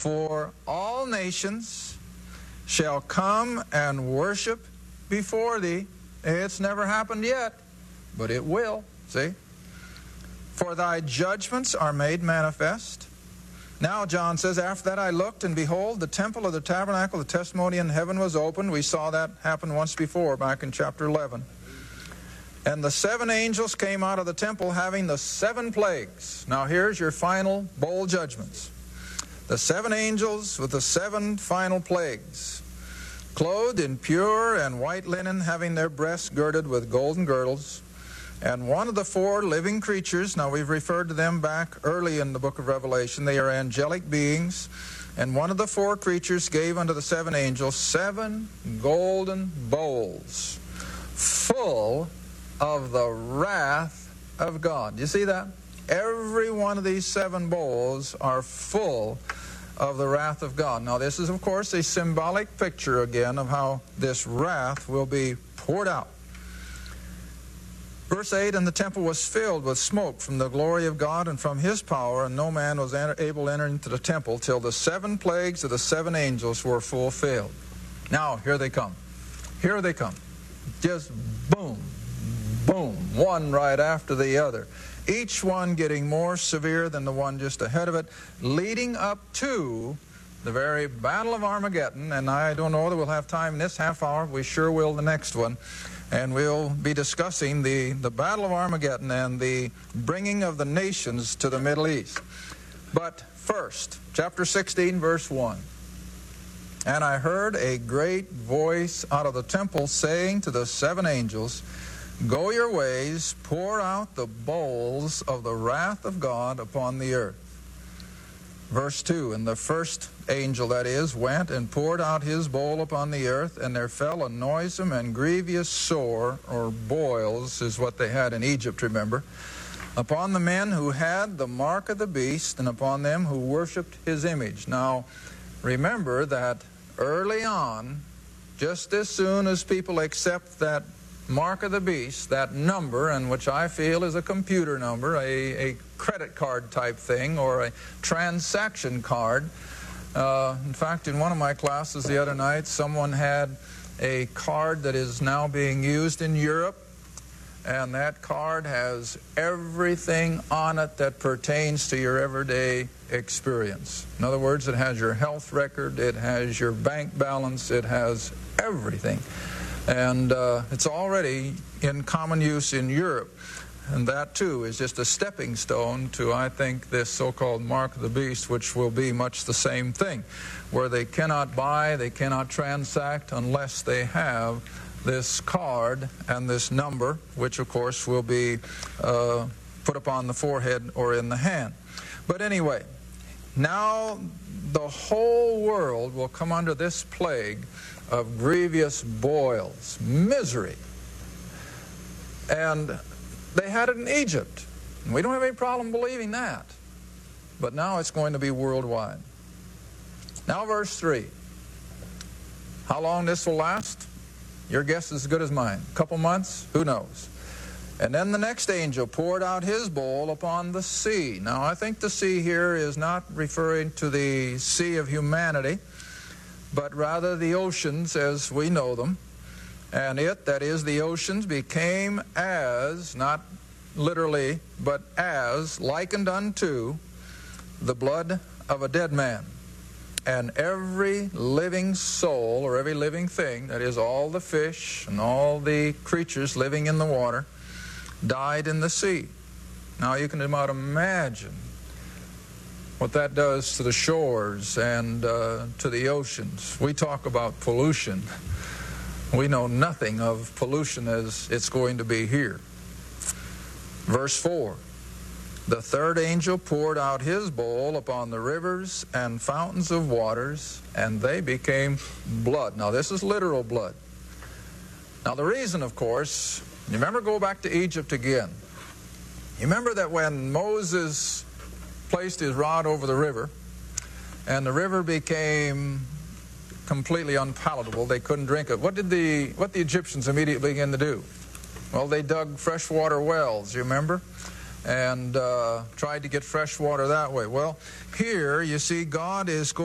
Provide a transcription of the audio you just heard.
For all nations shall come and worship before thee. It's never happened yet, but it will. See? For thy judgments are made manifest. Now, John says, after that I looked, and behold, the temple of the tabernacle, the testimony in heaven was opened. We saw that happen once before, back in chapter 11. And the 7 angels came out of the temple, having the 7 plagues. Now, here's your final bowl judgments. The 7 angels with the 7 final plagues, clothed in pure and white linen, having their breasts girded with golden girdles. And one of the 4 living creatures, now we've referred to them back early in the book of Revelation, they are angelic beings. And one of the 4 creatures gave unto the 7 angels 7 golden bowls full of the wrath of God. You see that? Every one of these 7 bowls are full of the wrath of God. Now this is, of course, a symbolic picture again of how this wrath will be poured out. Verse 8, and the temple was filled with smoke from the glory of God and from His power, and no man was able to enter into the temple till the 7 plagues of the 7 angels were fulfilled. Now, here they come. Here they come. Just boom, boom, one right after the other. Each one getting more severe than the one just ahead of it, leading up to the very Battle of Armageddon. And I don't know whether we'll have time in this half hour. We sure will the next one. And we'll be discussing the Battle of Armageddon and the bringing of the nations to the Middle East. But first, chapter 16, verse 1. And I heard a great voice out of the temple saying to the 7 angels, Go your ways, pour out the bowls of the wrath of God upon the earth. Verse 2, and the first angel, that is, went and poured out his bowl upon the earth, and there fell a noisome and grievous sore, or boils is what they had in Egypt, remember, upon the men who had the mark of the beast, and upon them who worshipped his image. Now, remember that early on, just as soon as people accept that mark of the beast, that number, and which I feel is a computer number, a credit card type thing, or a transaction card. In fact, in one of my classes the other night, someone had a card that is now being used in Europe, and that card has everything on it that pertains to your everyday experience. In other words, it has your health record, it has your bank balance, it has everything. And it's already in common use in Europe. And that, too, is just a stepping stone to, I think, this so-called mark of the beast, which will be much the same thing, where they cannot buy, they cannot transact unless they have this card and this number, which, of course, will be put upon the forehead or in the hand. But anyway, now the whole world will come under this plague of grievous boils, misery. And they had it in Egypt. And we don't have any problem believing that. But now it's going to be worldwide. Now verse 3. How long this will last? Your guess is as good as mine. A couple months? Who knows? And then the next angel poured out his bowl upon the sea. Now I think the sea here is not referring to the sea of humanity, but rather the oceans as we know them. And it, that is the oceans, became as, not literally, but as, likened unto the blood of a dead man. And every living soul, or every living thing, that is all the fish and all the creatures living in the water, died in the sea. Now you can about imagine what that does to the shores and to the oceans. We talk about pollution. We know nothing of pollution as it's going to be here. Verse 4. The third angel poured out his bowl upon the rivers and fountains of waters, and they became blood. Now this is literal blood. Now the reason, of course, you remember, go back to Egypt again. You remember that when Moses placed his rod over the river, and the river became completely unpalatable, they couldn't drink it. What the Egyptians immediately began to do? Well, they dug freshwater wells, you remember? And tried to get fresh water that way. Well, here you see God is going